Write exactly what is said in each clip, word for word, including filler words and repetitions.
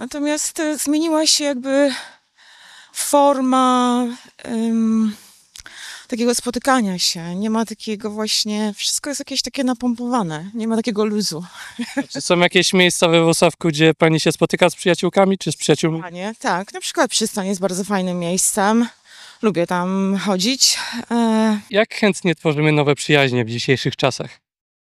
Natomiast e, zmieniła się jakby forma em, takiego spotykania się. Nie ma takiego właśnie, wszystko jest jakieś takie napompowane, nie ma takiego luzu. Czy są jakieś miejsca we Włocławku, gdzie pani się spotyka z przyjaciółkami czy z przyjaciółmi? Panie, tak, na przykład przystań jest bardzo fajnym miejscem. Lubię tam chodzić. E, Jak chętnie tworzymy nowe przyjaźnie w dzisiejszych czasach?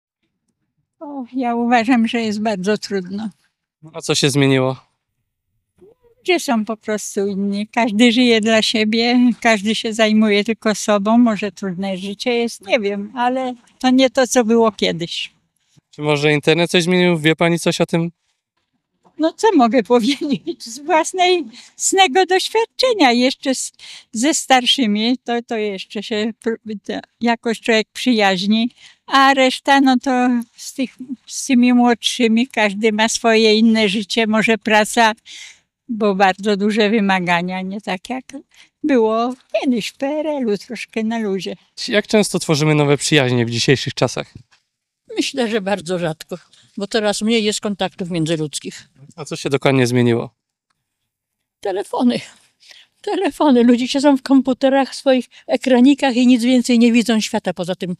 O, ja uważam, że jest bardzo trudno. A co się zmieniło? Ludzie są po prostu inni. Każdy żyje dla siebie, każdy się zajmuje tylko sobą. Może trudne życie jest, nie wiem, ale to nie to, co było kiedyś. Czy może internet coś zmienił? Wie pani coś o tym? No co mogę powiedzieć z własnej, własnego doświadczenia. Jeszcze z, ze starszymi to, to jeszcze się pr- to jakoś człowiek przyjaźni, a reszta no to z, tych, z tymi młodszymi każdy ma swoje inne życie, może praca, bo bardzo duże wymagania, nie tak jak było kiedyś w P R L u, troszkę na luzie. Jak często tworzymy nowe przyjaźnie w dzisiejszych czasach? Myślę, że bardzo rzadko, bo teraz mniej jest kontaktów międzyludzkich. A co się dokładnie zmieniło? Telefony. Telefony. Ludzie siedzą w komputerach, w swoich ekranikach i nic więcej nie widzą świata poza tym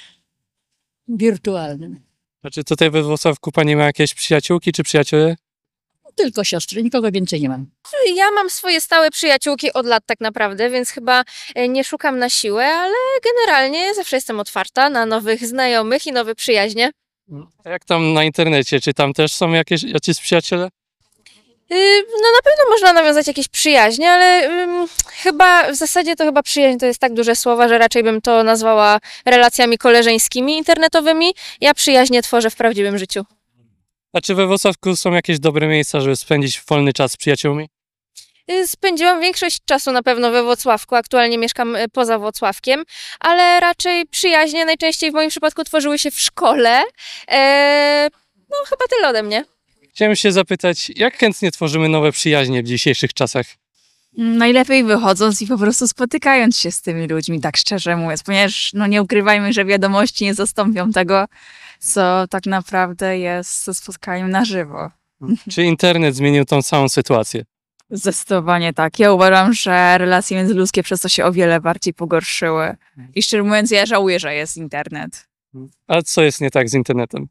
wirtualnym. Znaczy tutaj we Włocławku pani ma jakieś przyjaciółki czy przyjaciele? Tylko siostry, nikogo więcej nie mam. Ja mam swoje stałe przyjaciółki od lat tak naprawdę, więc chyba e, nie szukam na siłę, ale generalnie zawsze jestem otwarta na nowych znajomych i nowe przyjaźnie. A jak tam na internecie? Czy tam też są jakieś jacyś przyjaciele? Yy, no na pewno można nawiązać jakieś przyjaźnie, ale ym, chyba w zasadzie to chyba przyjaźń to jest tak duże słowa, że raczej bym to nazwała relacjami koleżeńskimi, internetowymi. Ja przyjaźnie tworzę w prawdziwym życiu. A czy we Włocławku są jakieś dobre miejsca, żeby spędzić wolny czas z przyjaciółmi? Y, Spędziłam większość czasu na pewno we Włocławku, aktualnie mieszkam y, poza Włocławkiem, ale raczej przyjaźnie najczęściej w moim przypadku tworzyły się w szkole. Eee, no chyba tyle ode mnie. Chciałem się zapytać, jak chętnie tworzymy nowe przyjaźnie w dzisiejszych czasach? Najlepiej wychodząc i po prostu spotykając się z tymi ludźmi, tak szczerze mówiąc, ponieważ no nie ukrywajmy, że wiadomości nie zastąpią tego, co tak naprawdę jest ze spotkaniem na żywo. Czy internet zmienił tą całą sytuację? Zdecydowanie tak. Ja uważam, że relacje międzyludzkie przez to się o wiele bardziej pogorszyły. I szczerze mówiąc, ja żałuję, że jest internet. A co jest nie tak z internetem?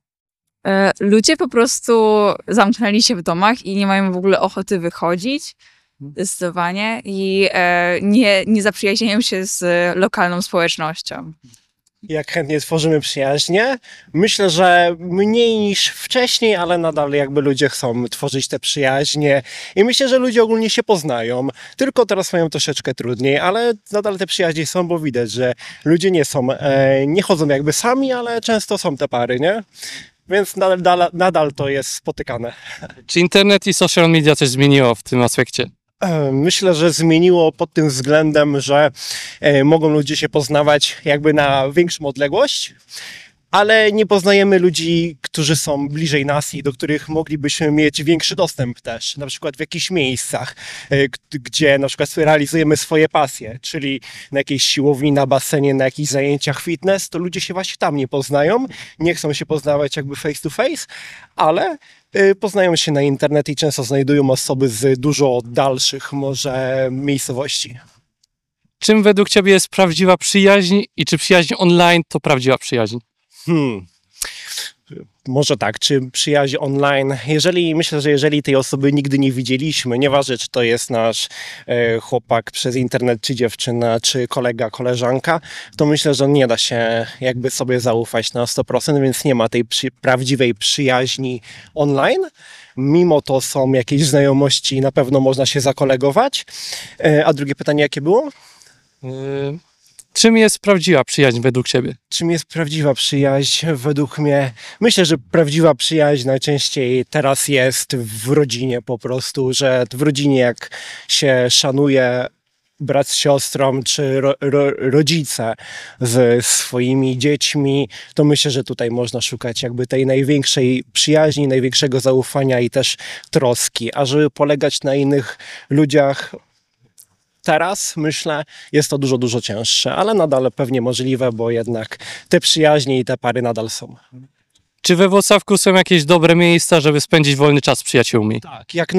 E, Ludzie po prostu zamknęli się w domach i nie mają w ogóle ochoty wychodzić. Zdecydowanie. I e, nie, nie zaprzyjaźniają się z lokalną społecznością. Jak chętnie tworzymy przyjaźnie? Myślę, że mniej niż wcześniej, ale nadal jakby ludzie chcą tworzyć te przyjaźnie i myślę, że ludzie ogólnie się poznają, tylko teraz mają troszeczkę trudniej, ale nadal te przyjaźnie są, bo widać, że ludzie nie są, e, nie chodzą jakby sami, ale często są te pary, nie? Więc nadal, nadal, nadal to jest spotykane. Czy internet i social media coś zmieniło w tym aspekcie? Myślę, że zmieniło pod tym względem, że e, mogą ludzie się poznawać jakby na większą odległość, ale nie poznajemy ludzi, którzy są bliżej nas i do których moglibyśmy mieć większy dostęp też, na przykład w jakichś miejscach, e, g- gdzie na przykład realizujemy swoje pasje, czyli na jakiejś siłowni, na basenie, na jakichś zajęciach fitness, to ludzie się właśnie tam nie poznają, nie chcą się poznawać jakby face to face, ale y, poznają się na internecie i często znajdują osoby z dużo dalszych może miejscowości. Czym według ciebie jest prawdziwa przyjaźń i czy przyjaźń online to prawdziwa przyjaźń? Hmm. Może tak, czy przyjaźń online? Jeżeli, myślę, że jeżeli tej osoby nigdy nie widzieliśmy, nieważne czy to jest nasz e, chłopak przez internet, czy dziewczyna, czy kolega, koleżanka, to myślę, że nie da się jakby sobie zaufać na sto procent, więc nie ma tej przy, prawdziwej przyjaźni online. Mimo to są jakieś znajomości i na pewno można się zakolegować. E, a drugie pytanie jakie było? Yy, czym jest prawdziwa przyjaźń według ciebie? Czym jest prawdziwa przyjaźń? Według mnie, myślę, że prawdziwa przyjaźń najczęściej teraz jest w rodzinie po prostu, że w rodzinie jak się szanuje brat z siostrą, czy ro, ro, rodzice z swoimi dziećmi, to myślę, że tutaj można szukać jakby tej największej przyjaźni, największego zaufania i też troski. A żeby polegać na innych ludziach, teraz, myślę, jest to dużo, dużo cięższe, ale nadal pewnie możliwe, bo jednak te przyjaźnie i te pary nadal są. Czy we Włocławku są jakieś dobre miejsca, żeby spędzić wolny czas z przyjaciółmi? Tak, jak